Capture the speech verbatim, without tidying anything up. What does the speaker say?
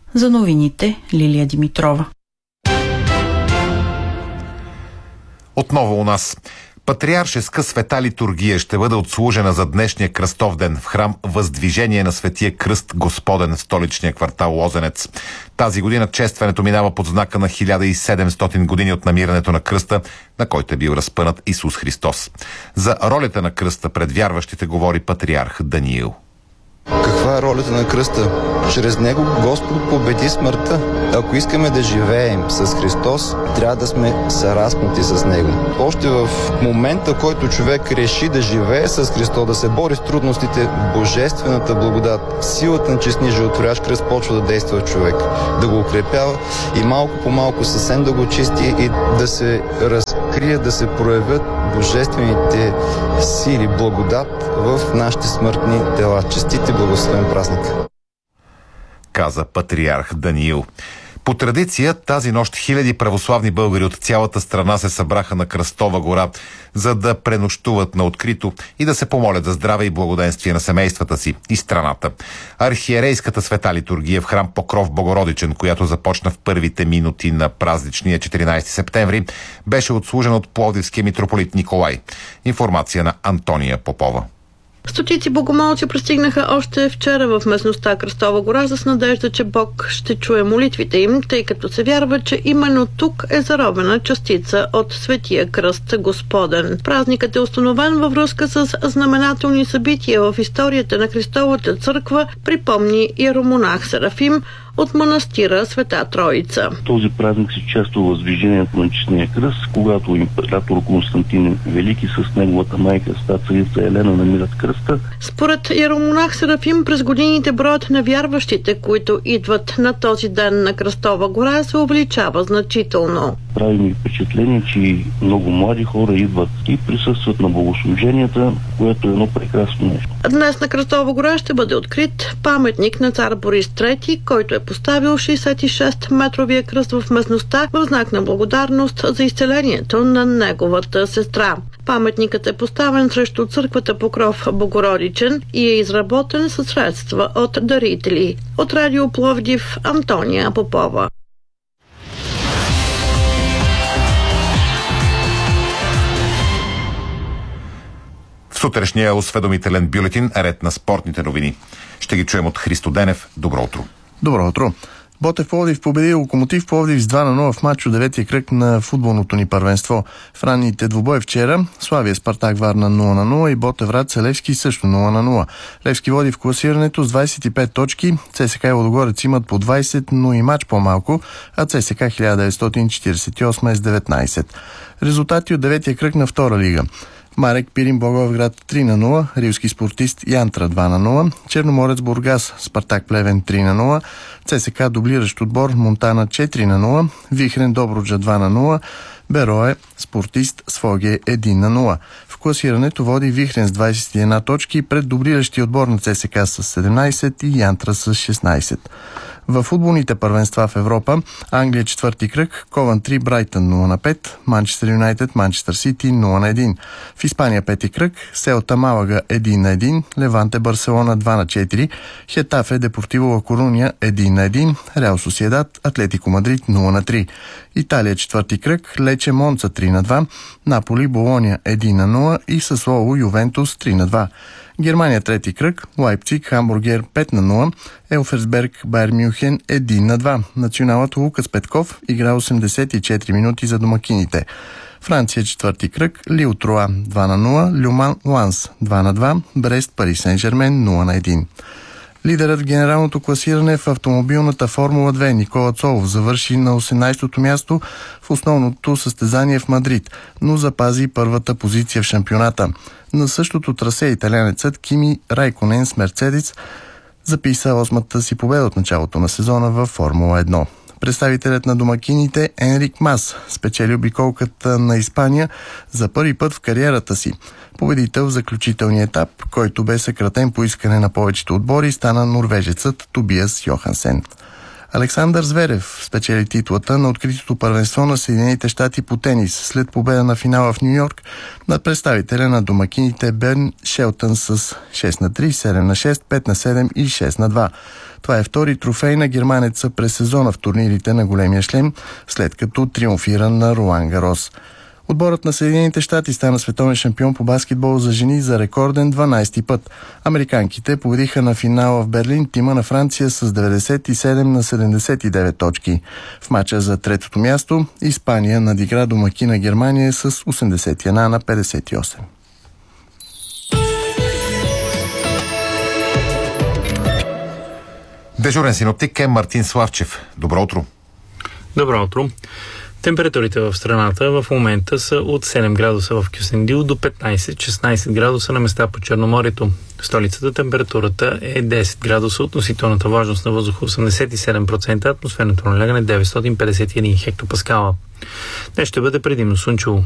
За новините Лилия Димитрова. Отново у нас. Патриаршеска света литургия ще бъде отслужена за днешния кръстов ден в храм Въздвижение на Светия Кръст Господен в столичния квартал Лозенец. Тази година честването минава под знака на хиляда и седемстотин години от намирането на кръста, на който е бил разпънат Исус Христос. За ролята на кръста пред вярващите говори патриарх Даниил. Каква е ролята на кръста? Чрез него Господ победи смъртта. Ако искаме да живеем с Христос, трябва да сме съраснати с него. Още в момента, в който човек реши да живее с Христос, да се бори с трудностите, божествената благодат, силата на честния животворящ кръст почва да действа в човек, да го укрепява и малко по малко съвсем да го чисти и да се разкрие, да се проявят божествените сили, благодат в нашите смъртни тела. Честити благословен празник! Каза патриарх Даниил. По традиция, тази нощ хиляди православни българи от цялата страна се събраха на Кръстова гора, за да пренощуват на открито и да се помолят за здраве и благоденствие на семействата си и страната. Архиерейската света литургия в храм Покров Богородичен, която започна в първите минути на празничния четиринайсети септември, беше отслужена от пловдивския митрополит Николай. Информация на Антония Попова. Стотици богомолци пристигнаха още вчера в местността Кръстова гора с надежда, че Бог ще чуе молитвите им, тъй като се вярва, че именно тук е заровена частица от Светия Кръст Господен. Празникът е установен във връзка с знаменателни събития в историята на Христовата църква, припомни иеромонах Серафим от манастира Света Троица. Този празник се чества въздвижението на честния кръст, когато император Константин Велики с неговата майка царица Елена намират кръста. Според иеромонах Серафим, през годините броят на вярващите, които идват на този ден на Кръстова гора, се увеличава значително. Прави ми впечатление, че много млади хора идват и присъстват на богослуженията, което е едно прекрасно нещо. Днес на Кръстова гора ще бъде открит паметник на цар Борис трети, който е поставил шейсет и шест метровия кръст в местността в знак на благодарност за изцелението на неговата сестра. Паметникът е поставен срещу църквата Покров Богородичен и е изработен със средства от дарители. От Радио Пловдив, Антония Попова. В сутрешния осведомителен бюлетин ред на спортните новини. Ще ги чуем от Христо Денев. Добро утро. Добро утро. Ботев Пловдив победи Локомотив Пловдив с два на нула в матч от деветия кръг на футболното ни първенство. В ранните двубой вчера Славия Спартак Варна нула на нула и Ботевград Левски също нула на нула. Левски води в класирането с двайсет и пет точки, ЦСКА и Лудогорец имат по двайсет, но и матч по-малко, а ЦСКА хиляда деветстотин четирийсет и осем е с деветнайсет. Резултати от деветия кръг на втора лига. Марек Пирин Благоевград три на нула, Рилски спортист Янтра два на нула, Черноморец Бургас Спартак Плевен три на нула, ЦСКА дублиращ отбор Монтана четири на нула, Вихрен Добруджа два на нула, Берое спортист Своге едно на нула. В класирането води Вихрен с двайсет и една точки пред дублиращия отбор на ЦСКА с седемнайсет и Янтра с шестнайсет. В футболните първенства в Европа Англия четвърти кръг, Ковентри Брайтън нула на пет, Манчестър Юнайтед Манчестър Сити нула на едно. В Испания пети кръг, Селта Малага едно на едно, Леванте Барселона два на четири, Хетафе Депортиво Ла Коруня едно на едно, Реал Сосиедад Атлетико Мадрид нула на три. Италия четвърти кръг, Лече Монца три на два, Наполи Болония едно на нула и Сасуоло Ювентус три на два. Германия трети кръг, Лайпциг Хамбургер пет на нула, Елферсберг Байер Мюнхен едно на два. Националът Лукас Петков игра осемдесет и четири минути за домакините. Франция четвърти кръг, Лил Троа два на нула, Люман Ланс два на два, Брест Пари Сен-Жермен нула на едно. Лидерът в генералното класиране в автомобилната Формула две Никола Цолов завърши на осемнайсето място в основното състезание в Мадрид, но запази първата позиция в шампионата. На същото трасе италянецът Кими Райконен с Мерцедес записа осмата си победа от началото на сезона във Формула едно. Представителят на домакините Енрик Мас спечели обиколката на Испания за първи път в кариерата си. Победител в заключителния етап, който бе съкратен по искане на повечето отбори, стана норвежецът Тобиас Йохансен. Александър Зверев спечели титлата на откритото първенство на Съединените щати по тенис след победа на финала в Ню-Йорк над представителя на домакините Берн Шелтън с шест на три, седем на шест, пет на седем и шест на два. Това е втори трофей на германеца през сезона в турнирите на големия шлем, след като триумфира на Ролан Гарос. Отборът на Съединените щати стана световен шампион по баскетбол за жени за рекорден дванадесети път. Американките победиха на финала в Берлин тима на Франция с деветдесет и седем на седемдесет и девет точки. В мача за третото място Испания надигра домакина Германия с осемдесет и едно на петдесет и осем. Дежурен синоптик е Мартин Славчев. Добро утро. Добро утро. Температурите в страната в момента са от седем градуса в Кюстендил до петнадесет-шестнадесет градуса на места по Черноморието. В столицата температурата е десет градуса, относителната влажност на въздуха осемдесет и седем процента, атмосферното налягане деветстотин петдесет и един хектопаскала. Днес ще бъде предимно слънчево.